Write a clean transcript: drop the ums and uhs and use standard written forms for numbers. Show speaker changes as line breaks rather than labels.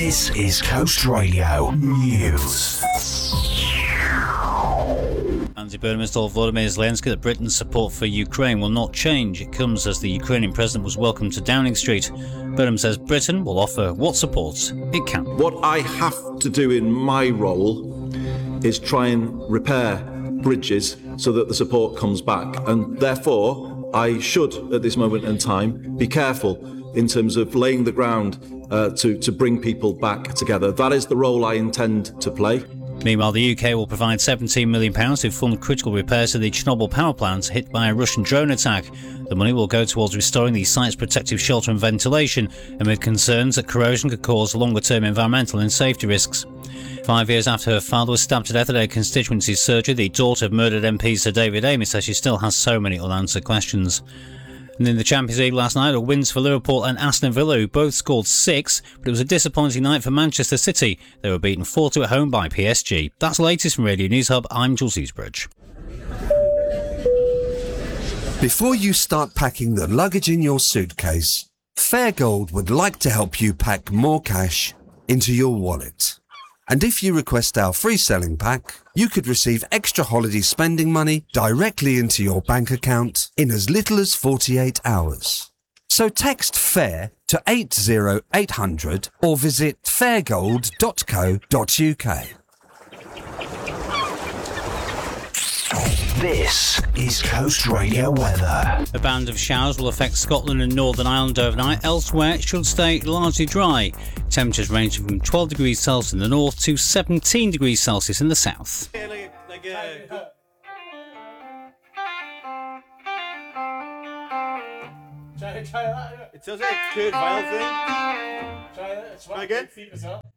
This is Coast Radio News.
Anti-Burnham has told Volodymyr Zelensky that Britain's support for Ukraine will not change. It comes as the Ukrainian president was welcomed to Downing Street. Burnham says Britain will offer what support it can.
What I have to do in my role is try and repair bridges so that the support comes back. And therefore, I should, at this moment in time, be careful in terms of laying the ground to bring people back together. That is the role I intend to play.
Meanwhile, the UK will provide £17 million to fund critical repairs to the Chernobyl power plant hit by a Russian drone attack. The money will go towards restoring the site's protective shelter and ventilation, amid concerns that corrosion could cause longer-term environmental and safety risks. 5 years after her father was stabbed to death at her constituency's surgery, the daughter of murdered MP Sir David Amey says she still has so many unanswered questions. And in the Champions League last night, wins for Liverpool and Aston Villa, who both scored 6, but it was a disappointing night for Manchester City. They were beaten 4-2 at home by PSG. That's the latest from Radio News Hub. I'm Jules Eastbridge.
Before you start packing the luggage in your suitcase, Fairgold would like to help you pack more cash into your wallet. And if you request our free selling pack, you could receive extra holiday spending money directly into your bank account in as little as 48 hours. So text FAIR to 80800 or visit fairgold.co.uk.
This is Coast Radio weather.
A band of showers will affect Scotland and Northern Ireland overnight. Elsewhere, it should stay largely dry. Temperatures ranging from 12 degrees Celsius in the north to 17 degrees Celsius in the south.
It does it, good violin thing. Try again.